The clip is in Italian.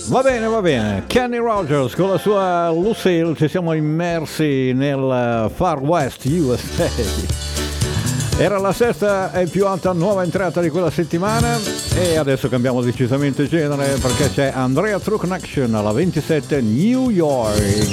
Va bene, Kenny Rogers con la sua Lucille, ci siamo immersi nel Far West USA. Era la sesta e più alta nuova entrata di quella settimana e adesso cambiamo decisamente genere perché c'è Andrea Truck Action alla 27 New York.